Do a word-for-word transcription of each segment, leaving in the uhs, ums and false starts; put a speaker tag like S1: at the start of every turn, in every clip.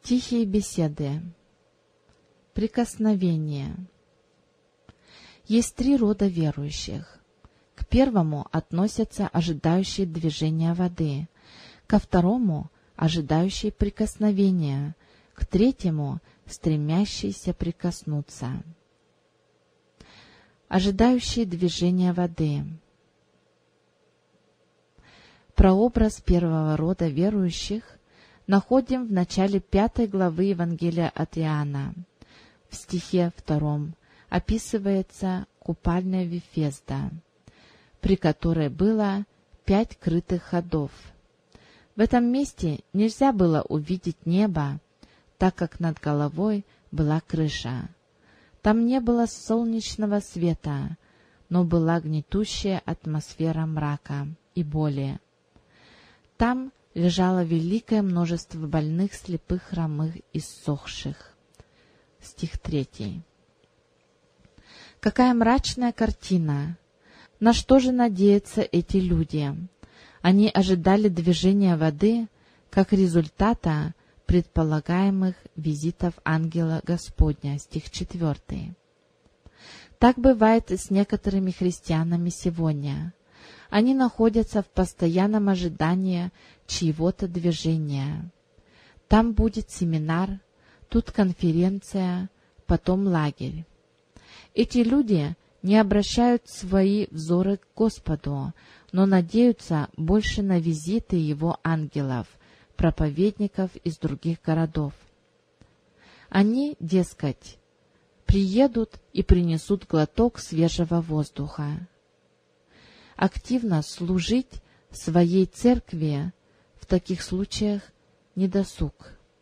S1: Тихие беседы. Прикосновение. Есть три рода верующих. К первому относятся ожидающие движения воды, ко второму — ожидающие прикосновения, к третьему — стремящиеся прикоснуться. Ожидающие движения воды. Прообраз первого рода верующих находим в начале пятой главы Евангелия от Иоанна. В стихе втором описывается купальня Вифезда, при которой было пять крытых ходов. В этом месте нельзя было увидеть небо, так как над головой была крыша. Там не было солнечного света, но была гнетущая атмосфера мрака и боли. Там лежало великое множество больных, слепых, хромых и ссохших. Стих третий. Какая мрачная картина! На что же надеются эти люди? Они ожидали движения воды как результата предполагаемых визитов ангела Господня. Стих четвертый. Так бывает и с некоторыми христианами сегодня. Они находятся в постоянном ожидании чьего-то движения. Там будет семинар, тут конференция, потом лагерь. Эти люди не обращают свои взоры к Господу, но надеются больше на визиты Его ангелов, проповедников из других городов. Они, дескать, приедут и принесут глоток свежего воздуха. Активно служить своей церкви в таких случаях недосуг.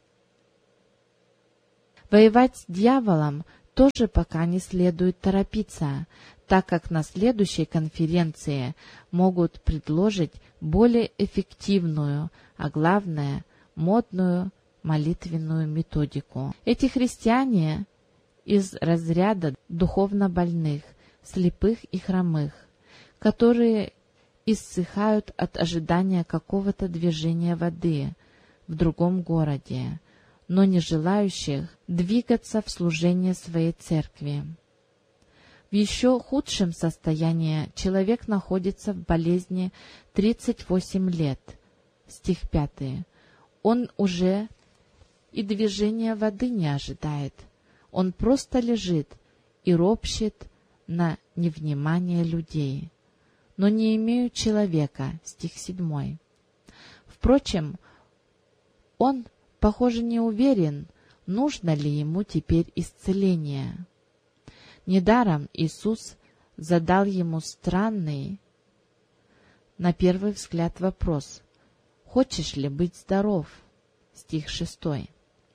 S1: Воевать с дьяволом тоже пока не следует торопиться, так как на следующей конференции могут предложить более эффективную, а главное, модную молитвенную методику. Эти христиане из разряда духовно больных, слепых и хромых, которые иссыхают от ожидания какого-то движения воды в другом городе, но не желающих двигаться в служение своей церкви. В еще худшем состоянии человек находится в болезни тридцать восемь лет. Стих пятый. Он уже и движения воды не ожидает. Он просто лежит и ропщет на невнимание людей, но не имеют человека. Стих седьмой. Впрочем, он, похоже, не уверен, нужно ли ему теперь исцеление. Недаром Иисус задал ему странный, на первый взгляд, вопрос: «Хочешь ли быть здоров?» Стих шестой.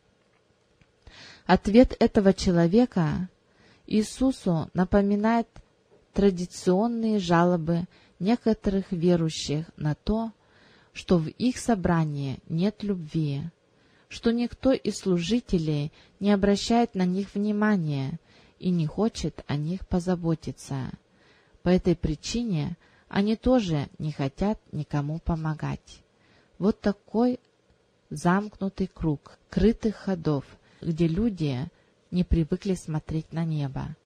S1: Ответ этого человека Иисусу напоминает традиционные жалобы некоторых верующих на то, что в их собрании нет любви, что никто из служителей не обращает на них внимания и не хочет о них позаботиться. По этой причине они тоже не хотят никому помогать. Вот такой замкнутый круг крытых ходов, где люди не привыкли смотреть на небо.